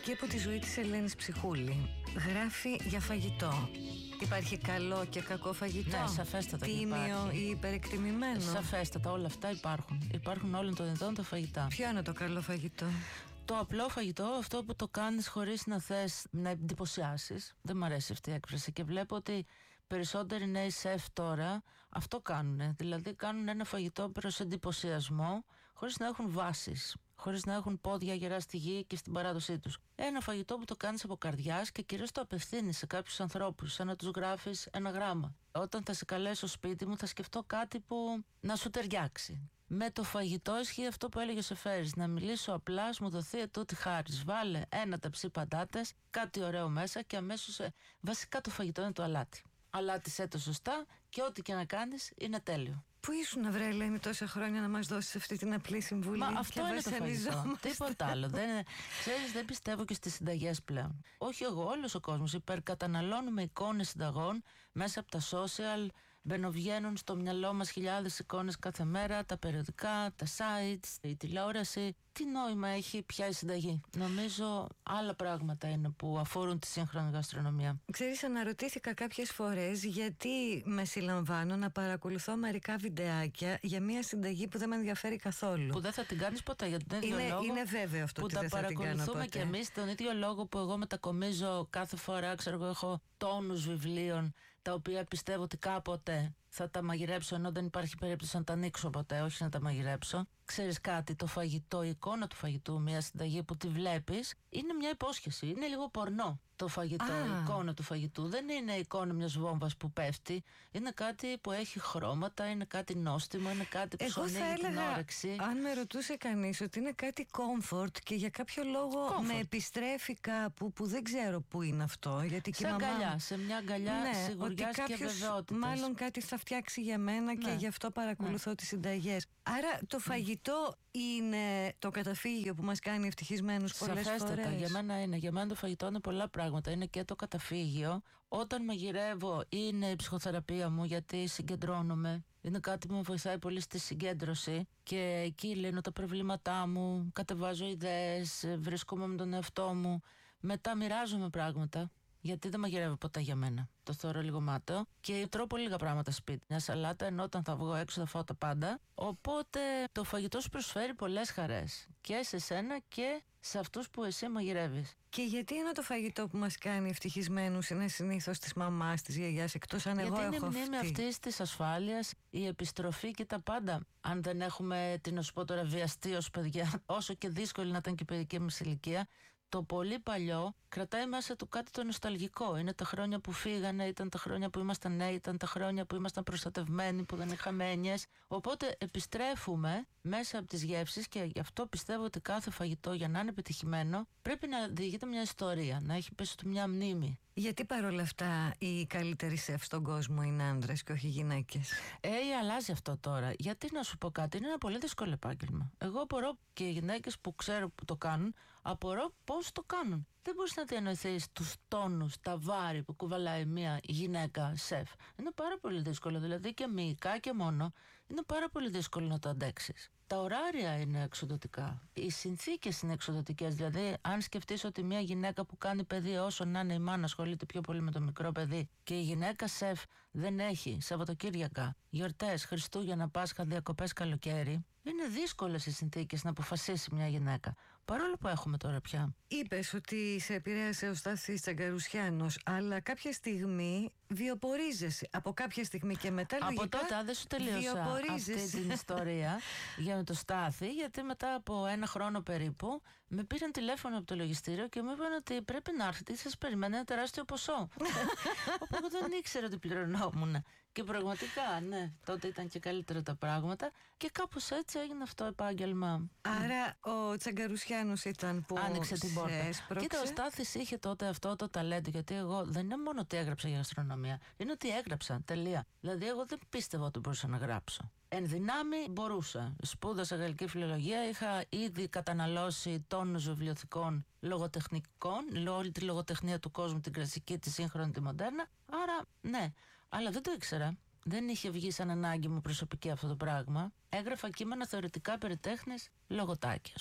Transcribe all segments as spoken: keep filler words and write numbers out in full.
εκεί από τη ζωή της Ελένης Ψυχούλη. Γράφει για φαγητό. Υπάρχει καλό και κακό φαγητό? Ναι, σαφέστατα. Τίμιο ή υπερεκτιμημένο? Σαφέστατα, όλα αυτά υπάρχουν. Υπάρχουν όλων των ειδών τα φαγητά. Ποιο είναι το καλό φαγητό? Το απλό φαγητό, αυτό που το κάνεις χωρίς να θες να εντυπωσιάσεις. Δεν μου αρέσει αυτή η έκφραση και βλέπω ότι περισσότεροι νέοι σεφ τώρα αυτό κάνουν. Δηλαδή κάνουν ένα φαγητό προς εντυπωσιασμό χωρίς να έχουν βάσεις, χωρίς να έχουν πόδια γερά στη γη και στην παράδοσή τους. Ένα φαγητό που το κάνεις από καρδιάς και κυρίως το απευθύνεις σε κάποιους ανθρώπους, σαν να τους γράφεις ένα γράμμα. Όταν θα σε καλέσω σπίτι μου θα σκεφτώ κάτι που να σου ταιριάξει. Με το φαγητό ισχύει αυτό που έλεγε ο Σεφέρης, να μιλήσω απλά, μου δοθεί ετούτη χάρις. Βάλε ένα ταψί πατάτες, κάτι ωραίο μέσα και αμέσως. Ε, βασικά το φαγητό είναι το αλάτι. Αλάτισέ το σωστά και ό,τι και να κάνεις είναι τέλειο. Πού ήσουν, βρε Ελένη, τόσα χρόνια να μας δώσεις αυτή την απλή συμβουλή? Μα αυτό είναι το φαγητό. Τίποτα άλλο. Δεν είναι... Ξέρεις, δεν πιστεύω και στις συνταγές πλέον. Όχι εγώ, όλος ο κόσμος. Υπερκαταναλώνουμε εικόνες συνταγών μέσα από τα social. Μπαινοβγαίνουν στο μυαλό μας χιλιάδες εικόνες κάθε μέρα, τα περιοδικά, τα sites, η τηλεόραση. Τι νόημα έχει πια η συνταγή? Νομίζω άλλα πράγματα είναι που αφορούν τη σύγχρονη γαστρονομία. Ξέρεις, αναρωτήθηκα κάποιες φορές γιατί με συλλαμβάνω να παρακολουθώ μερικά βιντεάκια για μια συνταγή που δεν με ενδιαφέρει καθόλου. Που δεν θα την κάνεις ποτέ, για τον ίδιο είναι, λόγο. Είναι βέβαιο αυτό που ότι τα δεν θα την κάνω ποτέ. παρακολουθούμε και εμείς τον ίδιο λόγο που εγώ μετακομίζω κάθε φορά. Ξέρω εγώ, έχω τόνους βιβλίων τα οποία πιστεύω ότι κάποτε θα τα μαγειρέψω, ενώ δεν υπάρχει περίπτωση να τα ανοίξω ποτέ, όχι να τα μαγειρέψω. Ξέρεις κάτι, το φαγητό, η εικόνα του φαγητού, μια συνταγή που τη βλέπεις, είναι μια υπόσχεση, είναι λίγο πορνό. Το φαγητό, Α. η εικόνα του φαγητού δεν είναι η εικόνα μιας βόμβας που πέφτει. Είναι κάτι που έχει χρώματα, είναι κάτι νόστιμο, είναι κάτι που σου ανοίγει την όρεξη. Αν με ρωτούσε κανείς ότι είναι κάτι comfort και για κάποιο λόγο comfort. Με επιστρέφει κάπου που δεν ξέρω που είναι αυτό. Γιατί και σε μαμά... αγκαλιά, σε μια αγκαλιά, ναι, σιγουριάς και βεβαιότητας. Μάλλον κάτι θα φτιάξει για μένα, ναι, και γι' αυτό παρακολουθώ, ναι, τις συνταγές. Άρα το φαγητό είναι το καταφύγιο που μας κάνει ευτυχισμένους πολλές Σαφέστατα, φορές. για μένα είναι. Για μένα το φαγητό είναι πολλά πράγματα. Είναι και το καταφύγιο. Όταν μαγειρεύω είναι η ψυχοθεραπεία μου, γιατί συγκεντρώνομαι. Είναι κάτι που με βοηθάει πολύ στη συγκέντρωση και εκεί λύνω τα προβλήματά μου, κατεβάζω ιδέες, βρίσκομαι με τον εαυτό μου. Μετά μοιράζομαι πράγματα, γιατί δεν μαγειρεύω ποτέ για μένα. Το θεωρώ λίγο μάταιο και τρώω πολύ λίγα πράγματα σπίτι. Μια σαλάτα, ενώ όταν θα βγω έξω θα φάω τα πάντα. Οπότε το φαγητό σου προσφέρει πολλές χαρές και σε σένα και σε αυτούς που εσύ μαγειρεύεις. Και γιατί είναι το φαγητό που μας κάνει ευτυχισμένους είναι συνήθως της μαμάς, της γιαγιάς, εκτός αν γιατί εγώ είναι έχω αυτή. Γιατί είναι μνήμη αυτής της ασφάλειας, η επιστροφή και τα πάντα. Αν δεν έχουμε, τι να σου πω τώρα, βιαστεί ως παιδιά, όσο και δύσκολη να ήταν και η παιδική μας ηλικία, το πολύ παλιό κρατάει μέσα του κάτι το νοσταλγικό. Είναι τα χρόνια που φύγανε, ήταν τα χρόνια που ήμασταν νέοι, ήταν τα χρόνια που ήμασταν προστατευμένοι, που δεν είχαμε έννοιες. Οπότε επιστρέφουμε μέσα από τις γεύσεις και γι' αυτό πιστεύω ότι κάθε φαγητό για να είναι πετυχημένο πρέπει να διηγείται μια ιστορία, να έχει πίσω του μια μνήμη. Γιατί παρόλα αυτά οι καλύτεροι σεφ στον κόσμο είναι άντρες και όχι γυναίκες? Ε, αλλάζει αυτό τώρα. Γιατί να σου πω κάτι, είναι ένα πολύ δύσκολο επάγγελμα. Εγώ απορώ, και οι γυναίκες που ξέρω που το κάνουν, απορώ πώς το κάνουν. Δεν μπορείς να διανοηθείς τους τόνους, τα βάρη που κουβαλάει μια γυναίκα σεφ. Είναι πάρα πολύ δύσκολο, δηλαδή και μυϊκά και μόνο, είναι πάρα πολύ δύσκολο να το αντέξεις. Τα ωράρια είναι εξοδοτικά. Οι συνθήκες είναι εξοδοτικές. Δηλαδή, αν σκεφτείς ότι μια γυναίκα που κάνει παιδί, όσο να είναι η μάνα, ασχολείται πιο πολύ με το μικρό παιδί, και η γυναίκα σεφ δεν έχει Σαββατοκύριακα, γιορτές, Χριστούγεννα, Πάσχα, διακοπές, καλοκαίρι, είναι δύσκολες οι συνθήκες να αποφασίσει μια γυναίκα. Παρόλο που έχουμε τώρα πια. Είπες ότι σε επηρέασε ο Στάθης Τσαγκαρουσιάνος, αλλά κάποια στιγμή βιοπορίζεσαι. Από κάποια στιγμή και μετά λογικά. Από τότε δεν σου τελείωσα αυτή την ιστορία για το Στάθη, γιατί μετά από ένα χρόνο περίπου με πήραν τηλέφωνο από το λογιστήριο και μου είπαν ότι πρέπει να έρθετε, σας περιμένει ένα τεράστιο ποσό. Οπότε δεν ήξερα ότι πληρωνόμουν. Και πραγματικά, ναι, τότε ήταν και καλύτερα τα πράγματα και κάπως έτσι έγινε αυτό επάγγελμα. Άρα ο Τσαγκαρουσιάνος ήταν που άνοιξε την πόρτα. Έσπρωξε. Κοίτα, ο Στάθης είχε τότε αυτό το ταλέντο, γιατί εγώ δεν είναι μόνο ότι έγραψα για γαστρονομία, είναι ότι έγραψα, τελεία. Δηλαδή, εγώ δεν πίστευα ότι μπορούσα να γράψω. Εν δυνάμει μπορούσα. Σπούδασα γαλλική φιλολογία, είχα ήδη καταναλώσει τόνους βιβλιοθηκών λογοτεχνικών, όλη τη λογοτεχνία του κόσμου, την κλασική, τη σύγχρονη, τη μοντέρνα. Άρα, ναι, αλλά δεν το ήξερα. Δεν είχε βγει σαν ανάγκη μου προσωπική αυτό το πράγμα. Έγραφα κείμενα θεωρητικά περί τέχνης, λογοτάκι, ας πούμε.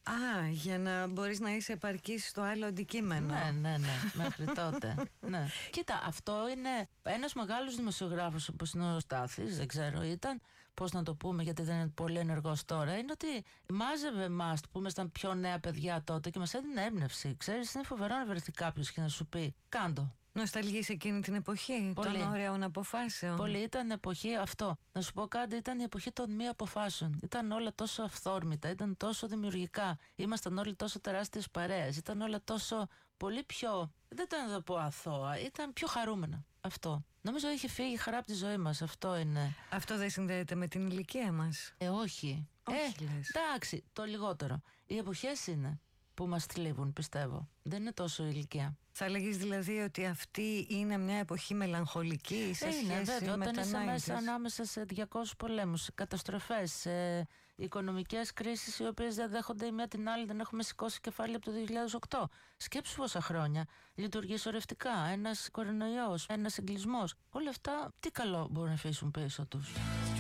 Α, για να μπορείς να είσαι επαρκής στο άλλο αντικείμενο. Ναι, ναι, ναι, μέχρι τότε. Ναι. Κοίτα, αυτό είναι ένας μεγάλος δημοσιογράφος όπως είναι ο Στάθης, δεν ξέρω, ήταν, πώς να το πούμε γιατί δεν είναι πολύ ενεργός τώρα, είναι ότι μάζευε εμάς που ήμασταν πιο νέα παιδιά τότε και μας έδινε έμπνευση. Ξέρεις, είναι φοβερό να βρεθεί κάποιος και να σου πει κάντο. Νοσταλγείς εκείνη την εποχή Πολύ. των ωραίων αποφάσεων. Πολύ, ήταν εποχή αυτό. Να σου πω κάτι, ήταν η εποχή των μη αποφάσεων. Ήταν όλα τόσο αυθόρμητα, ήταν τόσο δημιουργικά. Ήμασταν όλοι τόσο τεράστιες παρέες. Ήταν όλα τόσο πολύ πιο, δεν το να το πω αθώα, ήταν πιο χαρούμενα. Αυτό. Νομίζω είχε φύγει η χαρά από τη ζωή μας. Αυτό είναι. Αυτό δεν συνδέεται με την ηλικία μας? Ε, όχι. Όχι, ε, λες. εντάξει, το λιγότερο. Οι εποχές είναι που μας θλίβουν, πιστεύω. Δεν είναι τόσο η ηλικία. Θα λέγεις δηλαδή ότι αυτή είναι μια εποχή μελαγχολική σε είναι, σχέση βέβαια, με όταν τα είσαι ενενήντα. μέσα ανάμεσα σε διακόσιους πολέμους, καταστροφές, σε οικονομικές κρίσεις οι οποίες δεν δέχονται η μία την άλλη, δεν έχουμε σηκώσει κεφάλι από το δύο χιλιάδες οκτώ. Σκέψου πόσα χρόνια λειτουργεί σωρευτικά, ένας κορονοϊός, ένας εγκλισμός. Όλα αυτά τι καλό μπορούν να αφήσουν πίσω τους.